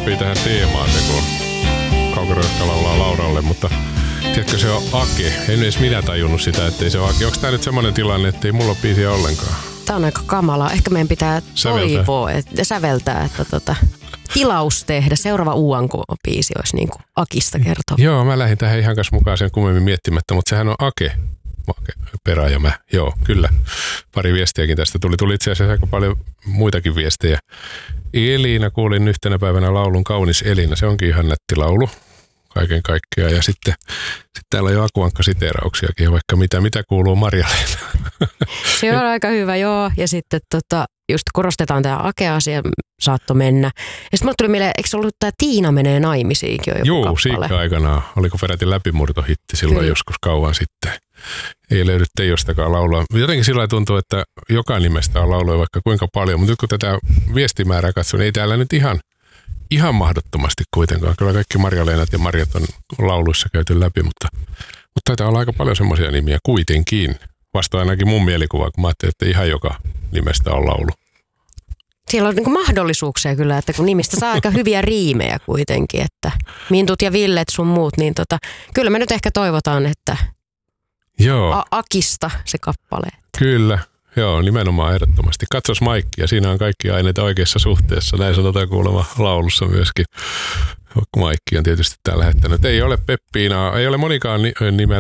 sopii tähän teemaan se, kun Kauko-Röyhkä laulaa Lauralle, mutta tiedätkö, se on Ake. En edes minä tajunnut sitä, ettei se ole Ake. Onko tämä nyt semmoinen tilanne, ettei mulla ole biisiä ollenkaan? Tämä on aika kamalaa. Ehkä meidän pitää toivoa, säveltää, että tilaus tehdä. Seuraava UNK-biisi olisi niin kuin Akista kertoo. Joo, mä lähdin tähän ihan kanssa mukaan sen kummemmin miettimättä, mutta sehän on Ake. Perä ja mä. Joo, kyllä. Pari viestiäkin tästä tuli. Tuli itse asiassa aika paljon muitakin viestejä. Elina, kuulin yhtenä päivänä laulun Kaunis Elina. Se onkin ihan nätti laulu kaiken kaikkiaan. Ja sitten täällä on jo Akuankka-siteerauksiakin, vaikka mitä kuuluu Marja-Leena. Se on aika hyvä, joo. Ja sitten just korostetaan tämä Ake-asia, saatto mennä. Ja sitten mulle tuli mieleen, eikö se ollut tämä Tiina menee naimisiinkin jo joku kappale? Siikka aikanaan. Oliko peräti läpimurtohitti silloin joskus kauan sitten. Ei löydy Teijostakaan laulua. Jotenkin sillä tuntuu, että joka nimestä on lauluja vaikka kuinka paljon, mutta nyt kun tätä viestimäärää katson, niin ei täällä nyt ihan mahdottomasti kuitenkaan. Kyllä kaikki Marja-Leenat ja Marjat on lauluissa käyty läpi, mutta taitaa olla aika paljon semmoisia nimiä kuitenkin. Vasta ainakin mun mielikuva, kun mä ajattelin, että ihan joka nimestä on laulu. Siellä on niin kuin mahdollisuuksia kyllä, että kun nimistä saa aika hyviä riimejä kuitenkin, että Mintut ja Villet sun muut, niin kyllä me nyt ehkä toivotaan, että joo. Akista se kappale. Kyllä, joo, nimenomaan ehdottomasti. Katsos Maikkia, siinä on kaikki aineita oikeassa suhteessa. Näin sanotaan kuulemma laulussa myöskin. Maikki on tietysti täällä lähettänyt. Ei ole Peppiinaa, ei ole monikaan nimeä